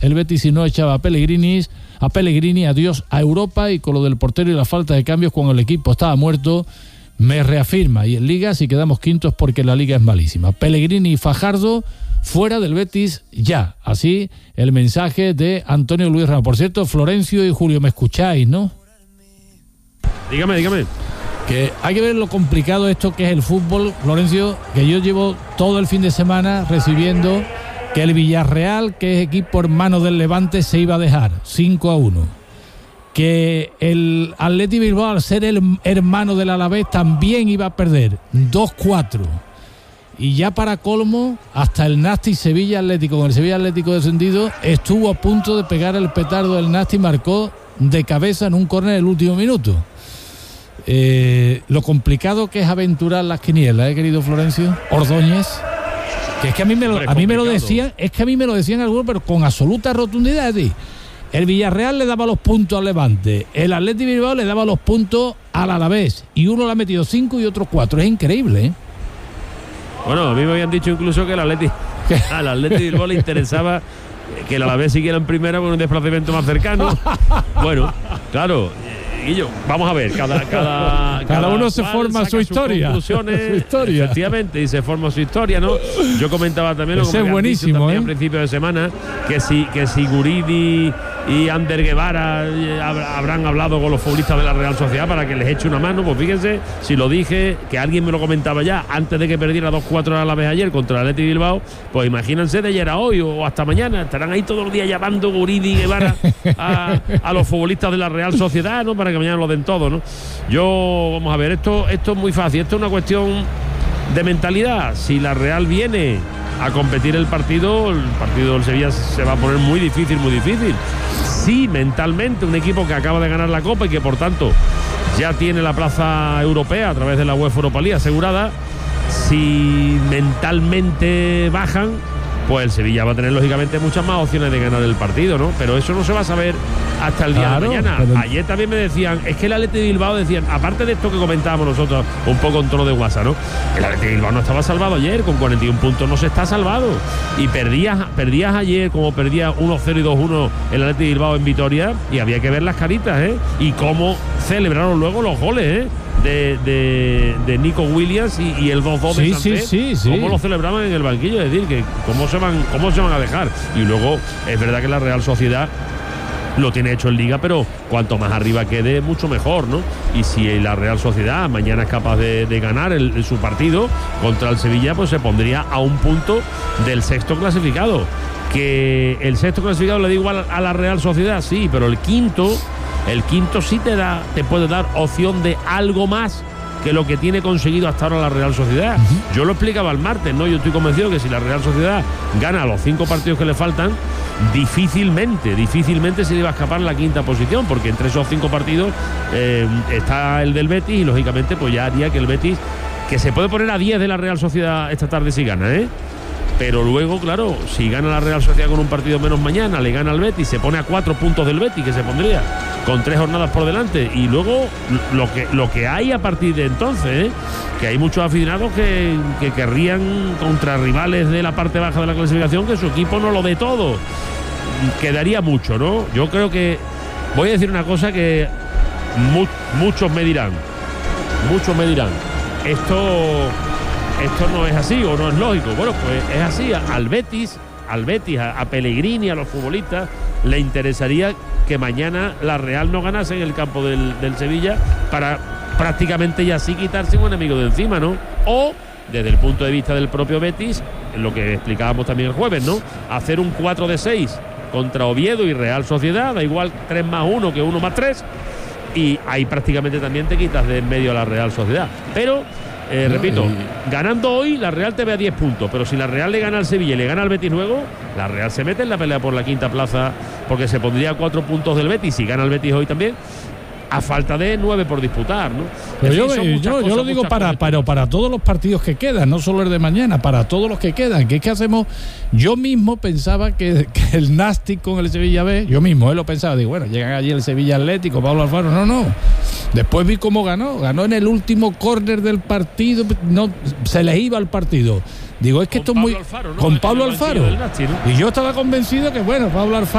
el Betis si no echaba a Pellegrini, adiós a Europa, y con lo del portero y la falta de cambios cuando el equipo estaba muerto, me reafirma. Y en Liga, si quedamos quintos, porque la Liga es malísima. Pellegrini y Fajardo fuera del Betis ya. Así el mensaje de Antonio Luis Ramos. Por cierto, Florencio y Julio, me escucháis, ¿no? Dígame. Que hay que ver lo complicado esto que es el fútbol, Florencio, que yo llevo todo el fin de semana recibiendo que el Villarreal, que es equipo hermano del Levante, se iba a dejar 5-1. Que el Athletic Bilbao, al ser el hermano del Alavés, también iba a perder 2-4. Y ya para colmo, hasta el Nastic Sevilla Atlético, con el Sevilla Atlético descendido, estuvo a punto de pegar el petardo del Nastic, marcó de cabeza en un córner el último minuto. Lo complicado que es aventurar las quinielas, querido Florencio Ordóñez, que es que a mí me lo decían algunos, pero con absoluta rotundidad. Es decir, el Villarreal le daba los puntos al Levante, el Athletic Bilbao le daba los puntos al Alavés, y uno le ha metido 5 y otro 4. Es increíble, ¿eh? Bueno, a mí me habían dicho incluso que al Athletic Bilbao le interesaba que el Alavés siguiera en primera con un desplazamiento más cercano. Bueno, claro, Guillo, vamos a ver, cada uno se forma su historia. Efectivamente, y se forma su historia, ¿no? Yo comentaba también lo que es buenísimo, a principio de semana, que si Guridi y Ander Guevara habrán hablado con los futbolistas de la Real Sociedad para que les eche una mano. Pues fíjense, si lo dije, que alguien me lo comentaba ya antes de que perdiera 2-4 a la vez ayer contra el Athletic Bilbao, pues imagínense de ayer a hoy o hasta mañana, estarán ahí todos los días llamando Guridi y Guevara a los futbolistas de la Real Sociedad, ¿no? Para que mañana lo den todo, ¿no? Vamos a ver, esto es muy fácil, esto es una cuestión de mentalidad. Si la Real viene a competir el partido del Sevilla se va a poner muy difícil. Sí, mentalmente, un equipo que acaba de ganar la Copa y que por tanto ya tiene la plaza europea a través de la UEFA Europa League asegurada, si mentalmente bajan, pues el Sevilla va a tener lógicamente muchas más opciones de ganar el partido, ¿no? Pero eso no se va a saber hasta el día de mañana. Ayer también me decían, es que el Athletic Bilbao, decían, aparte de esto que comentábamos nosotros un poco en tono de WhatsApp, ¿no? El Athletic Bilbao no estaba salvado ayer, con 41 puntos no se está salvado. Y perdías ayer como perdía 1-0 y 2-1 el Athletic Bilbao en Vitoria, y había que ver las caritas, ¿eh? Y cómo celebraron luego los goles, ¿eh? De Nico Williams y el 2-2 de Santé, sí. cómo lo celebraban en el banquillo, es decir, que cómo se van a dejar. Y luego es verdad que la Real Sociedad lo tiene hecho en Liga, pero cuanto más arriba quede, mucho mejor, ¿no? Y si la Real Sociedad mañana es capaz de ganar su partido contra el Sevilla, pues se pondría a un punto del sexto clasificado. Que el sexto clasificado le da igual a la Real Sociedad, sí, pero el quinto sí te puede dar opción de algo más que lo que tiene conseguido hasta ahora la Real Sociedad. Yo lo explicaba el martes, ¿no? Yo estoy convencido que si la Real Sociedad gana los 5 partidos que le faltan, difícilmente se le va a escapar la quinta posición, porque entre esos 5 partidos está el del Betis, y lógicamente pues ya haría que el Betis, que se puede poner a 10 de la Real Sociedad esta tarde si gana, pero luego, claro, si gana la Real Sociedad con un partido menos mañana, le gana al Betis, se pone a 4 puntos del Betis, que se pondría con 3 jornadas por delante. Y luego lo que hay a partir de entonces, que hay muchos aficionados que querrían, contra rivales de la parte baja de la clasificación, que su equipo no lo dé todo. Quedaría mucho, ¿no? Yo creo que voy a decir una cosa que muchos me dirán, esto no es así o no es lógico. Bueno, pues es así. Al Betis, a Pellegrini, a los futbolistas, le interesaría que mañana la Real no ganase en el campo del Sevilla, para prácticamente ya así quitarse un enemigo de encima, ¿no? O, desde el punto de vista del propio Betis, lo que explicábamos también el jueves, ¿no? Hacer un 4-6 contra Oviedo y Real Sociedad, da igual 3+1 que 1+3, y ahí prácticamente también te quitas de en medio a la Real Sociedad. Pero repito, ganando hoy la Real te ve a 10 puntos, pero si la Real le gana al Sevilla y le gana al Betis luego, la Real se mete en la pelea por la quinta plaza, porque se pondría a 4 puntos del Betis si gana el Betis hoy también, a falta de 9 por disputar, ¿no? Pero yo lo digo para todos los partidos que quedan, no solo el de mañana, para todos los que quedan. Que es que hacemos. Yo mismo pensaba que el Nastic con el Sevilla B, yo mismo lo pensaba, digo, bueno, llegan allí el Sevilla Atlético, Pablo Alfaro, no. Después vi cómo ganó en el último córner del partido, no se les iba el partido. Digo, es que Con esto es muy... Pablo Alfaro, ¿no? Con En Pablo el banquillo Alfaro. del Nasti, ¿no? Y yo estaba convencido que, bueno, Pablo Alfaro